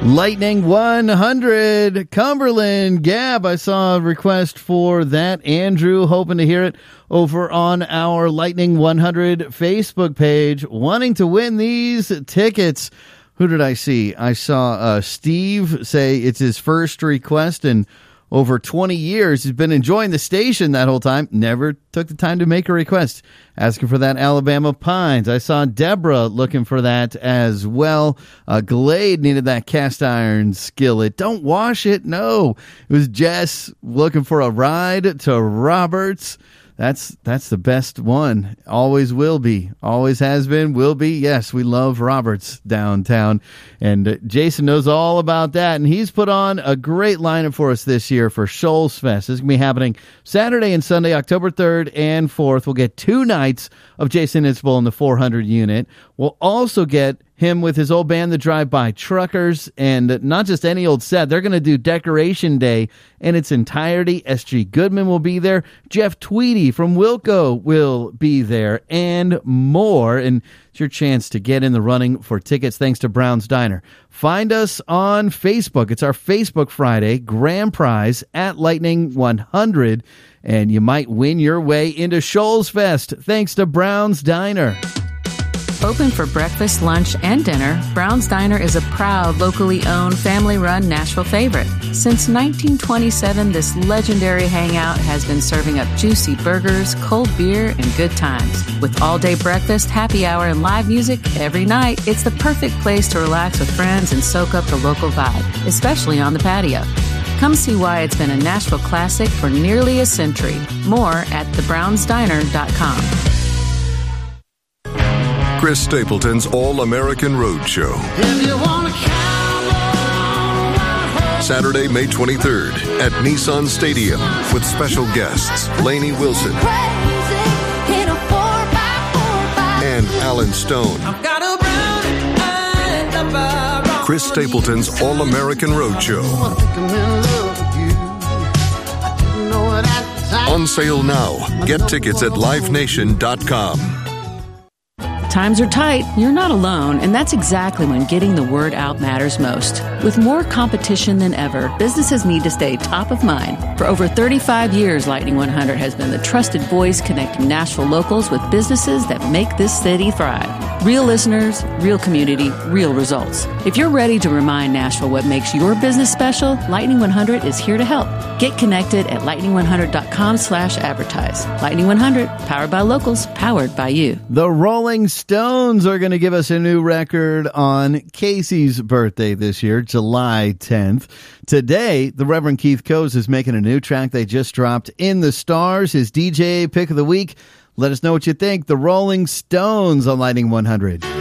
Lightning 100, Cumberland Gap. I saw a request for that. Andrew, hoping to hear it over on our Lightning 100 Facebook page, wanting to win these tickets. Who did I see? I saw Steve say it's his first request in over 20 years. He's been enjoying the station that whole time. Never took the time to make a request. Asking for that Alabama Pines. I saw Deborah looking for that as well. Glade needed that cast iron skillet. Don't wash it. No. It was Jess looking for a ride to Roberts. That's the best one. Always will be. Always has been, will be. Yes, we love Roberts downtown. And Jason knows all about that. And he's put on a great lineup for us this year for Shoals Fest. This is going to be happening Saturday and Sunday, October 3rd and 4th. We'll get 2 nights of Jason Isbell in the 400 unit. We'll also get him with his old band, the Drive-By Truckers, and not just any old set. They're going to do Decoration Day in its entirety. S.G. Goodman will be there. Jeff Tweedy from Wilco will be there, and more. And it's your chance to get in the running for tickets thanks to Brown's Diner. Find us on Facebook. It's our Facebook Friday grand prize at Lightning 100, and you might win your way into Shoals Fest thanks to Brown's Diner. Open for breakfast, lunch, and dinner, Brown's Diner is a proud, locally owned, family-run Nashville favorite. Since 1927, this legendary hangout has been serving up juicy burgers, cold beer, and good times. With all-day breakfast, happy hour, and live music every night, it's the perfect place to relax with friends and soak up the local vibe, especially on the patio. Come see why it's been a Nashville classic for nearly a century. More at thebrownsdiner.com. Chris Stapleton's All-American Roadshow. Saturday, May 23rd at Nissan Stadium with special guests Lainey Wilson and Alan Stone. Chris Stapleton's All-American Roadshow. On sale now. Get tickets at livenation.com. Times are tight, you're not alone, and that's exactly when getting the word out matters most. With more competition than ever, businesses need to stay top of mind. For over 35 years, Lightning 100 has been the trusted voice connecting Nashville locals with businesses that make this city thrive. Real listeners, real community, real results. If you're ready to remind Nashville what makes your business special, Lightning 100 is here to help. Get connected at lightning100.com/advertise. Lightning 100, powered by locals, powered by you. The Rolling Stones are going to give us a new record on Casey's birthday this year, July 10th. Today, the Reverend Keith Coase is making a new track they just dropped, In the Stars, his DJ pick of the week. Let us know what you think. The Rolling Stones on Lightning 100.